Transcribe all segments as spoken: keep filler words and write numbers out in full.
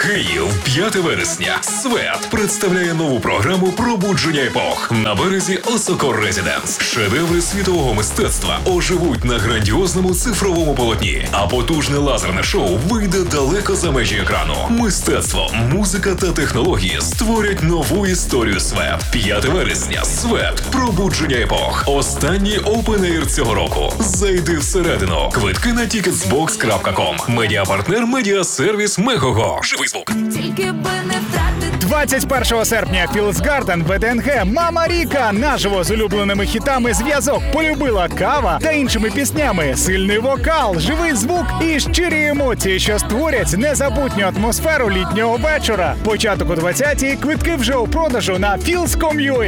Київ, п'яте вересня. Свет представляє нову програму «Пробудження епох» на березі Осоко Резиденс. Шедеври світового мистецтва оживуть на грандіозному цифровому полотні, а потужне лазерне шоу вийде далеко за межі екрану. Мистецтво, музика та технології створять нову історію Свет. п'яте вересня. Свет. Пробудження епох. Останній опен-ейр цього року. Зайди всередину. Квитки на тікетсбокс крапка ком. Медіапартнер медіасервіс Мегого. Живий звук. Тільки би не втратити. двадцять першого серпня Філсгарден, ВДНГ, Мама Ріка наживо з улюбленими хітами «Зв'язок», «Полюбила кава» та іншими піснями. Сильний вокал, живий звук і щирі емоції, що створять незабутню атмосферу літнього вечора. Початок о двадцятій, квитки вже у продажу на філс крапка ком крапка ю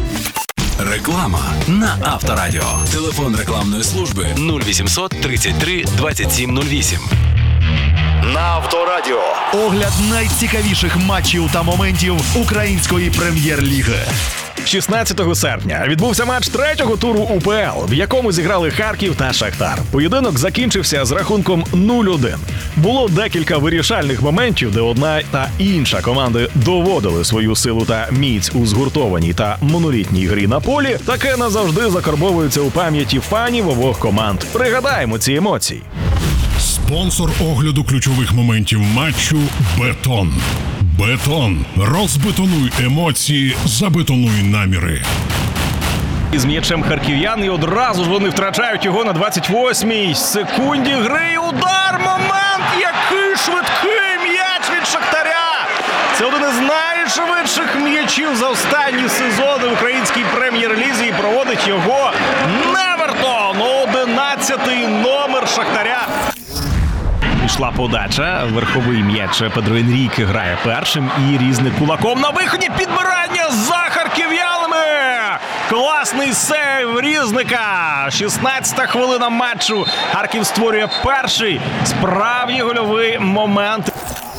а. Реклама на Авторадіо. Телефон рекламної служби нуль вісімсот тридцять три двадцять сім нуль вісім. На Авторадіо. Огляд найцікавіших матчів та моментів української прем'єр-ліги. шістнадцятого серпня відбувся матч третього туру УПЛ, в якому зіграли Харків та Шахтар. Поєдинок закінчився з рахунком нуль один. Було декілька вирішальних моментів, де одна та інша команди доводили свою силу та міць у згуртованій та монолітній грі на полі. Таке назавжди закарбовується у пам'яті фанів обох команд. Пригадаємо ці емоції. Спонсор огляду ключових моментів матчу «Бетон». «Бетон». Розбетонуй емоції, забетонуй наміри. Із м'ячем харків'ян, і одразу ж вони втрачають його на двадцять восьмій секунді гри. Удар! Момент! Який швидкий м'яч від Шахтаря! Це один із найшвидших м'ячів за останні сезони в українській прем'єр-лізі, і проводить його Невертон! одинадцятий номер Шахтаря. Пішла подача, верховий м'яч Педро Енріке грає першим і Різник кулаком на виході, підбирання за харків'янами! Класний сейв Різника! шістнадцята хвилина матчу. Харків створює перший справді гольовий момент.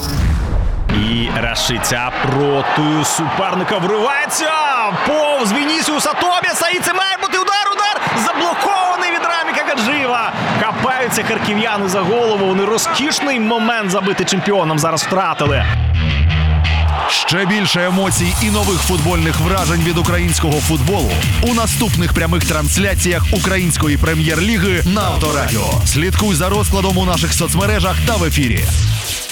І Рашиця проти суперника вривається повз Вінісіуса Тобіаса, і це має бути удар, удар! Заблокований від Раміка Гаджиєва. Капаються харків'яни за голову. Вони розкішний момент забити чемпіоном зараз втратили. Ще більше емоцій і нових футбольних вражень від українського футболу у наступних прямих трансляціях української прем'єр-ліги на Авторадіо. Слідкуй за розкладом у наших соцмережах та в ефірі.